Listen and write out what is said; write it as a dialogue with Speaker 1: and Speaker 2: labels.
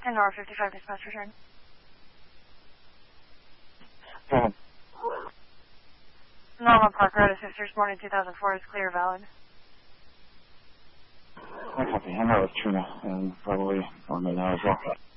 Speaker 1: 10 Nora 55 dispatch return.
Speaker 2: Go ahead.
Speaker 1: Norma Park Road, Sisters, morning 2004 is clear, valid.
Speaker 2: I copy. I'm out with Trina and probably on me now as well.